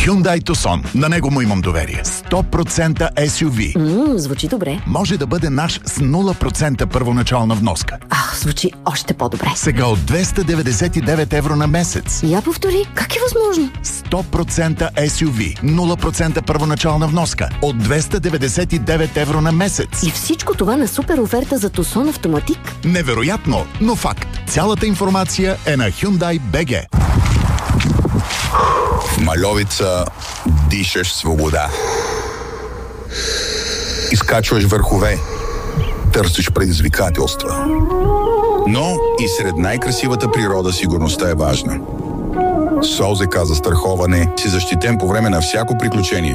Hyundai Tucson. На него му имам доверие. 100% SUV. Звучи добре. Може да бъде наш с 0% първоначална вноска. Звучи още по-добре. Сега от 299 евро на месец. Я повтори, как е възможно? 100% SUV, 0% първоначална вноска. От 299 евро на месец. И всичко това на супер оферта за Tucson Автоматик? Невероятно, но факт. Цялата информация е на Hyundai BG. В Мальовица дишаш свобода. Изкачваш върхове. Търсиш предизвикателства. Но и сред най-красивата природа сигурността е важна. С ОЗК застраховане си защитен по време на всяко приключение.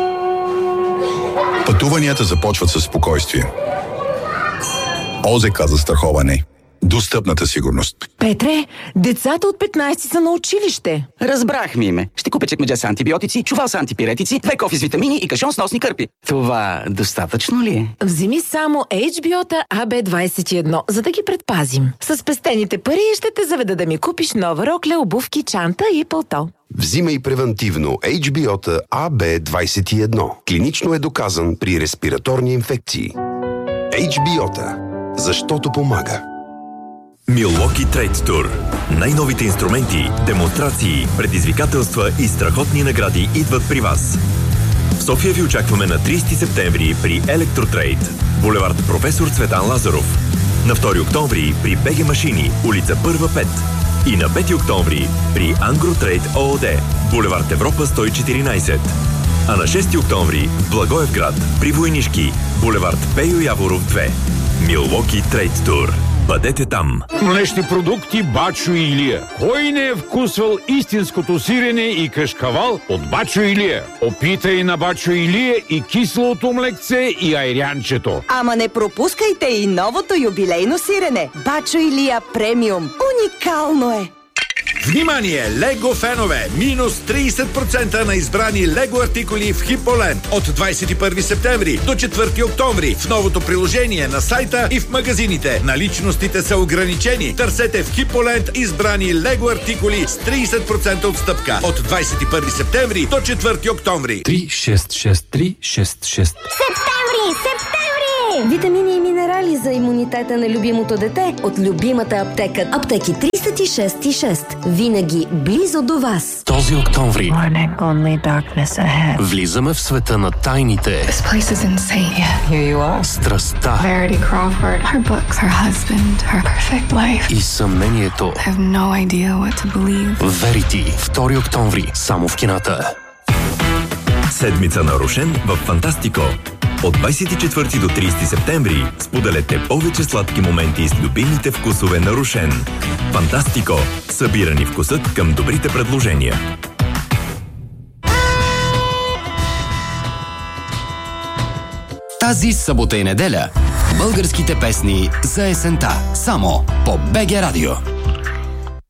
Пътуванията започват със спокойствие. ОЗК застраховане. Достъпната сигурност. Петре, децата от 15 са на училище. Разбрах, Миме. Ще купя чекмедже с антибиотици, чувал с антипиретици, 2 кофи с витамини и кашон с носни кърпи. Това достатъчно ли е? Вземи само HBO-та AB21, за да ги предпазим. С спестените пари ще те заведа да ми купиш нова рокля, обувки, чанта и пълто. Взимай превентивно HBO-та AB21. Клинично е доказан при респираторни инфекции. HBO-та. Защото помага. Milwaukee Trade Tour. Най-новите инструменти, демонстрации, предизвикателства и страхотни награди идват при вас. В София ви очакваме на 30 септември при Електротрейд, булевард Професор Цветан Лазаров. На 2 октомври при БГ Машини, улица 1-5. И на 5 октомври при Ангротрейд ООД, булевард Европа 114. А на 6 октомври в Благоевград при Войнишки, булевард Пейо Яворов 2. Milwaukee Trade Tour. Бъдете там! Млечни продукти Бачо Илия. Кой не е вкусвал истинското сирене и кашкавал от Бачо Илия? Опитай на Бачо Илия и киселото млекце и айрянчето. Ама не пропускайте и новото юбилейно сирене. Бачо Илия премиум. Уникално е! Внимание, Лего фенове! Минус 30% на избрани Лего артикули в Хиполенд от 21 септември до 4 октомври в новото приложение на сайта и в магазините. Наличностите са ограничени. Търсете в Хиполенд избрани Лего артикули с 30% отстъпка от 21 септември до 4 октомври. 366366. Септември! Витамини и минерали за имунитета на любимото дете от любимата аптека. Аптеки 366. Винаги близо до вас. Този октомври влизаме в света на тайните. Страстта. И съмнението. Верити. 2 октомври. Само в кината. Седмица на Рошен в Фантастико. От 24 до 30 септември споделете повече сладки моменти с любимите вкусове на Рошен. Фантастико. Събирани вкусът към добрите предложения. Тази събота и неделя българските песни за есента. Само по БГ Радио.